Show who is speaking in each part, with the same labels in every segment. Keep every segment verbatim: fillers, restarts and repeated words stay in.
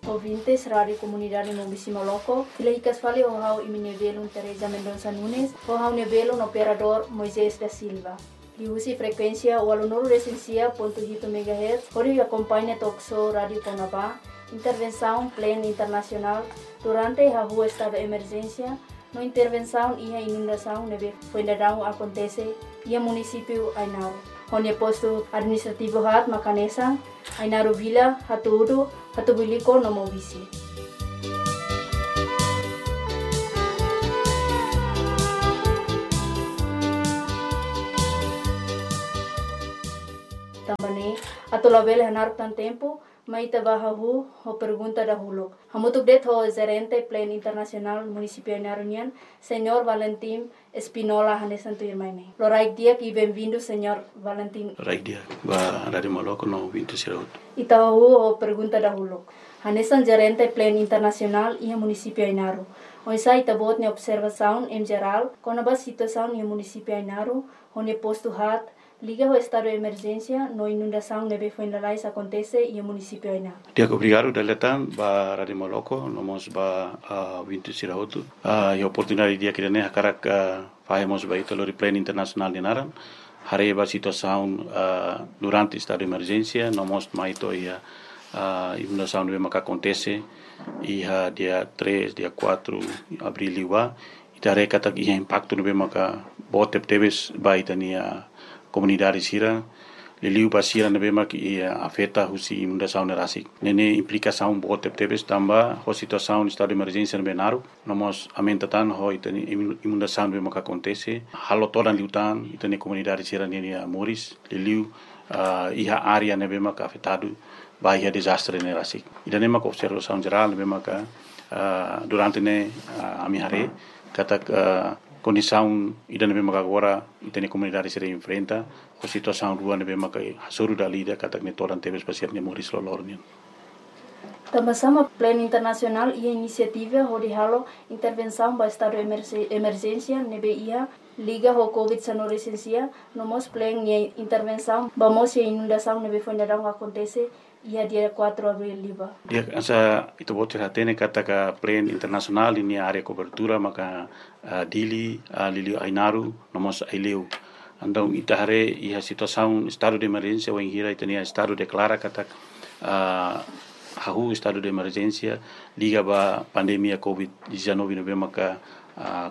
Speaker 1: ouvintes, Rádio Comunidade Mobisi Moloco. Tilahicas fale o hau iminevelo Teresa Mendonça Nunes, o hau nevelo no operador Moisés da Silva. Diusi frequência o aluno recensia ponto oito megahertz, onde acompanha Toxo Rádio Conabá, intervenção plena internacional durante a rua estado de emergência, no intervenção e a inundação neve Fuendadão acontece e a município Ainaro. Onde posto administrativo hat Macanesa, Ainaro Vila, Hatudo, Hatubiliko no Mobisi. Também, atau label hanar tan tempo, mai tabahahu ho pergunta dahulu. Hamutuk det ho gerente plan internasional município Ainarunian, senhor Valentim Espinola Hanesan Tuirmaine. Loraik dia e bem-vindo, senhor Valentim.
Speaker 2: Loraik dia, ba Rádio Moloco no vinte Siraut.
Speaker 1: Itahu ho pergunta dahulu. Hanesan gerente plan internasional e município Ainaru. Oisai tabot ne observação em geral, com a situação no município Ainaru, onde posto hat liga ao estado de emergência, no inundação neve Fuendalais acontece e o município Aina.
Speaker 2: Dia obrigado daletan ba Rádio Moloco, nomos ba vinte Siraut. A oportunidade dia que ne hakarak fazemos ba ito lori plan internacional de Naran. Hare ba situação durante estado de emergência, nomos maito ia inundação neve maka acontece ia dia três, dia quatro abril liwa. Itare kata ia impacto neve maka botep teves ba itania comunidade sira liliu basira nebe mak ia afeta husi inundação nerasik nene implicação bote tebes tamba ho situação estado de emergência nebe naru nomos amentatan ho itani inundação nebe mak acontece halo todan liutan itani comunidade sira nene moris liliu uh, iha área nebe mak afetado vai ia desastre nerasik idane mak observação geral nebe mak uh, durante ne uh, amihare kata uh, condição ida nebe maka agora itani comunidade se enfrenta a situação rua nebe maka hasuru da lida kata ne toran tebes pasir ne moris lolornian.
Speaker 1: Também plano internacional e iniciativa hori halo intervenção ba estado de emergência nebe ia liga ho covid dezenove licencia nomos plan e intervenção vamos e inundação nebe Fuendadão acontece ia dia quatro abril liba.
Speaker 2: Dia asa itu bote hatene kata ka plan internasional ini area cobertura maka uh, dili uh, lili Ainaru nomos aileu. Andau itahare ia situação estado de emergência o hira itania estado declara kata uh, hahu estado de emergência liga ba pandemia covid dezenove nove maka uh,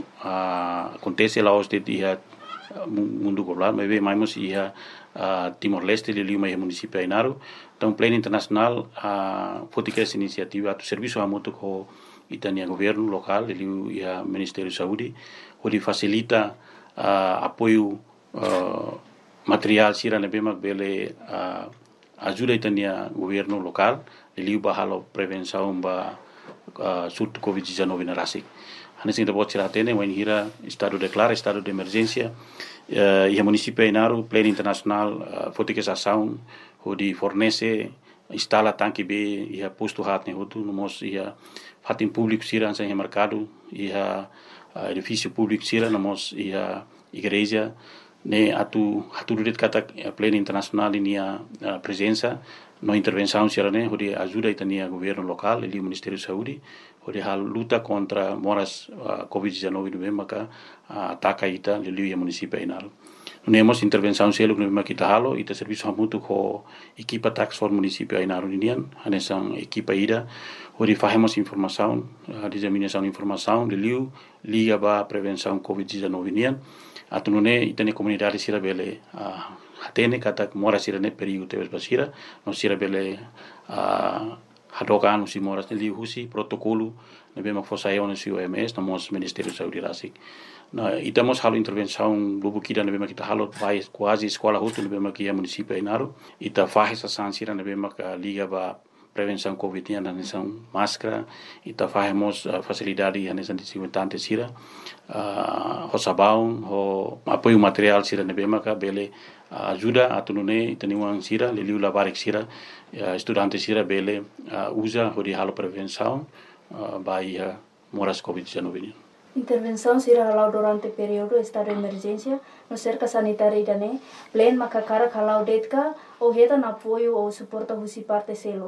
Speaker 2: uh, acontece lá os de dia mundo global mas mais ia uh, Timor-Leste lili mai município Ainaru. Então, plano internacional, a uh, essa iniciativa, o serviço a muito com itania governo local, ele e a Ministério da Saúde, onde facilita uh, apoio uh, material sira nebema bele uh, ajuda itania governo local, ele bahalo prevenção ba uh, surto covid dezenove na rasik. Hanesin da bot sira tene, when hira estado declara estado de emergência, uh, e a município Ainaru, plano internacional, uh, fotica ação onde fornece instala tanque B e a posto hat ne hotu nomos ia fatin público sira sem mercado e a edifício público sira nomos ia igreja ne atu atu det kata plano internacional inia presença no intervenção sira ne onde ajuda itania governo local e o Ministério da Saúde onde a luta contra moras uh, covid dezenove no maka uh, ataca ita lili município Ainaru. Nemos intervenção selo que nós kita halo ita serviço hamutu ko equipa tax for município Ainaru Indian hanesan equipa ida onde fazemos informação a disseminação de informação de liu liga ba prevenção covid dezenove Indian atunune itane comunidade sira bele a hatene kata mora sira ne perigo tebes basira no sira bele a hadokan usi moras ne liu husi protocolo nebe mak fosayon usi O M S nomos Ministério da Saúde rasik. Na itamos halo intervenção lubu kida nebe mak kita halo vai quase escola hutu nebe mak ia município Ainaru ita faz essa sansira nebe mak liga ba prevenção covid na nação máscara ita fazemos uh, facilidade na desinfetante sira uh, ho sabão ho apoio material sira nebe mak bele uh, ajuda atunune itaniwang sira liliu labarik sira uh, estudante sira bele uh, usa ho di halo prevenção uh, bai uh, moras covid dezenove.
Speaker 1: Intervenção será halau durante o período de estado de emergência no cerca sanitária idane, plan makakara halau detka ou reta na apoio ou suporta husi parte selok.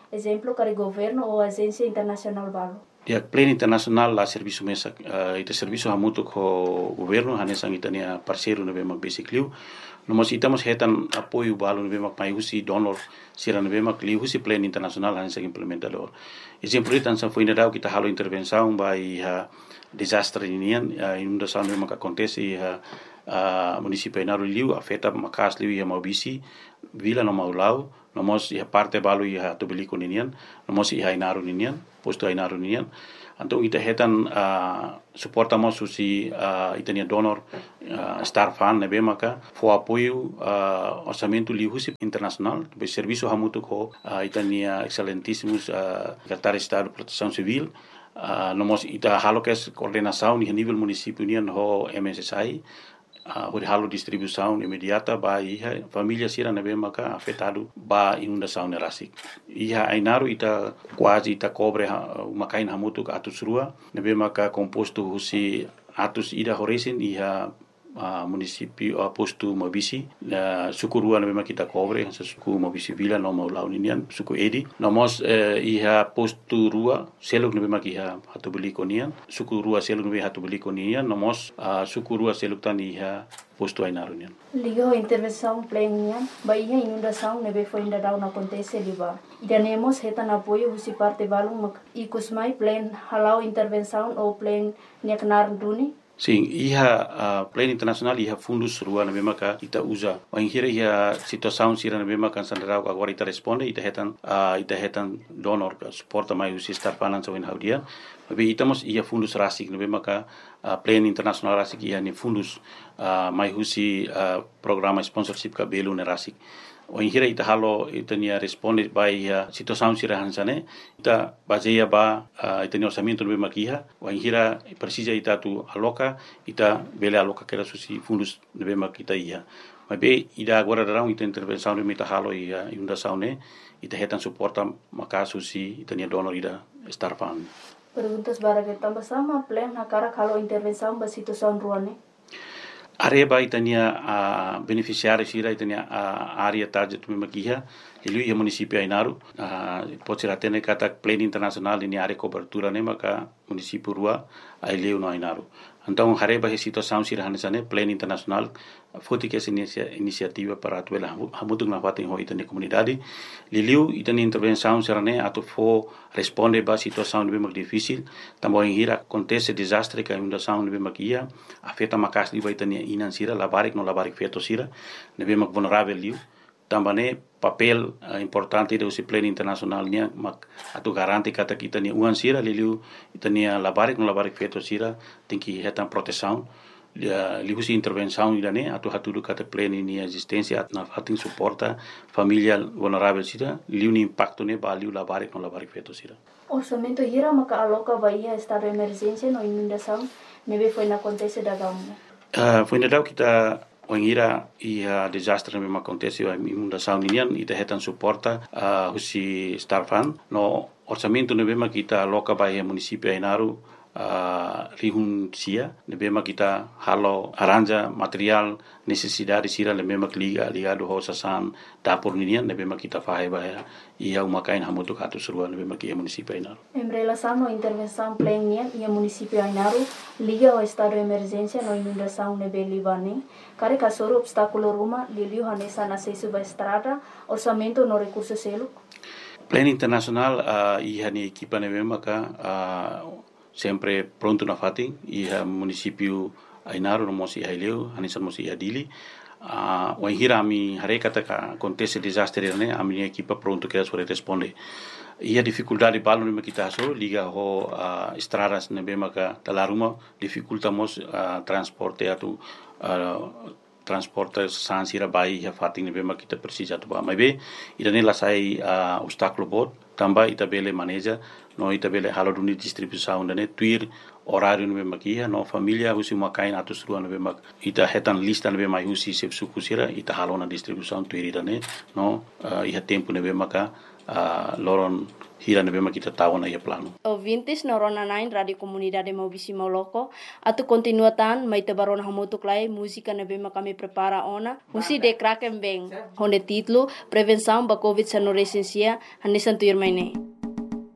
Speaker 1: exemplo para governo ou agência internacional balo.
Speaker 2: Dia pleno internacional la serviço mesa uh, ita serviço hamutu ko governo hanesang itania parceiro na bema basically nomos itamos hetan apoio balo na bema mai husi donor sira na bema kli husi pleno internacional hanesang implementador exemplo itan sa foi na kita halo intervenção by uh, desastre inian uh, inundação na bema que acontece uh, uh, município Inaru liu afeta makas liu ia maubisi vila no maulau nomos ia parte balo ia tobeliko ninian nomos ia Inaru ninian posto Inaru ninian então ita hetan uh, suportamos usi uh, itania donor uh, star fan nebe maka fo apoio uh, orçamento lihusi internacional be serviço hamutu ko uh, itania excelentíssimos uh, secretário de Estado de Proteção Civil uh, nomos ita halo kes coordenação ni nível município nian ho M S S I Uh, halo distribuição imediata ba iha família sira nebe maka afetado ba inundação nerasik iha Ainaru ita quase ita cobre uh, makain hamutu ka atus rua nebe maka composto husi atus ida horesin iha uh, município uh, posto Mabisi uh, suku rua nebe maka kita cobre sa suku Mabisi Vila no mau launinian suku Edi nomos uh, iha posto rua seluk nebe maka iha hatu beli konian suku rua seluk nebe hatu beli konian nomos uh, suku rua seluk tan iha posto Ainaru nian
Speaker 1: liga intervenção plena ba iha inundação nebe foi ainda não acontece liba idanemos hetan apoio husi parte balung mak ikus mai plan halau intervenção ou plan niaknar duni.
Speaker 2: Sim, iha uh, plano internacional iha fundus rua na bema ka ita usa. Wan hira iha situação sira na bema kan sandarau agora ita responde ita hetan uh, ita hetan donor ka suporta mai usi star finance win haudia. Tapi itamos iha fundus rasik na bema ka uh, plano internacional rasik iha ni fundus uh, mai usi uh, programa sponsorship ka belu na rasik. O hira ita halo ita nia responde by uh, situação sira hansane ita baseia ba uh, ita nia orçamento no bema kiha o hira precisa ita tu aloca ita bele aloca que era susi fundos no bema kita ia mas be ida agora darão ita intervenção no ita halo ia inundação ne ita hetan suporta maka susi ita nia donor ida star fund.
Speaker 1: Perguntas bara que tambah sama plan na cara kalau intervenção ba situação ruane.
Speaker 2: Areba itania a uh, beneficiário sira itania a uh, área target mesmo aqui ele ia município Ainaru uh, pode ser até kata plano internacional ini área cobertura ne maka município rua ele no Ainaru então areba a situação sira hanesane plano internacional foi que essa iniciativa para atuela hamutung na fatin ho itania comunidade liliu itania intervenção sira ne ato fo responde ba situação mesmo difícil também hira acontece desastre que inundação mesmo aqui afeta makas di itania inan sira labarik no labarik feto sira nebe mak vulnerável liu tambane papel uh, importante do plano internacional nia mak atu garanti kata kita ni uan sira liu itania labarik no labarik feto sira tem que hetan proteção liu si intervenção idane atu hatudu kata plano ni existência na fatin suporta família vulnerável sira liu ni impacto ne ba liu labarik no labarik feto sira
Speaker 1: orçamento hira maka aloca bahia estado de emergência no inundação nebe foi na acontece da gama.
Speaker 2: Uh, foi na kita Wangira ia desastre mesmo acontece a inundação ninian ita hetan suporta uh, husi star fund no orçamento ne bema kita aloca by município Ainaru uh, rihun sia ne bema kita halo aranja material necessidade sira le bema liga ligado ho sasan dapur ninian ne bema kita fahe ba ia umakain hamutu katu surua ne bema ki município Ainaru.
Speaker 1: Em relação à intervenção plena e município Ainaru liga ao estado de emergência no inundação ne belibane care kasoro obstáculo ruma liliu hanesa na sesu ba estrada orçamento no recurso selo.
Speaker 2: Plano internacional uh, iha ni equipa ne bema ka uh, sempre pronto na fatin iha município Ainaru no mosi haileu hanesa mosi adili uh, o hira mi hareka ta acontece desastre ne a minha equipa pronto que sobre responde ia dificuldade balo ne kita so liga ho uh, estradas ne bema ka talaruma dificultamos uh, transporte atu uh, transporte sansira bai ya fatin ne bema kita precisa tu ba mai be ida ne la sai uh, obstáculo bot tamba ita bele maneja no ita bele halo duni distribuição ne tuir horário no bema kia no família husi makain atus rua no bema ita hetan lista no bema husi sep sukusira ita halo na distribuição tuir ida ne no uh, iha tempo no bema ka uh, loron hira na bema kita tahu na ia plano.
Speaker 1: Ouvintes na Rona nine Radio Comunidade Maubisi Moloko, atu continuatan mai te barona hamutuk lai música na bema kami prepara ona, husi de kraken beng, honde titlo Prevenção ba Covid sa no resensia, hanisan tuir mai ne.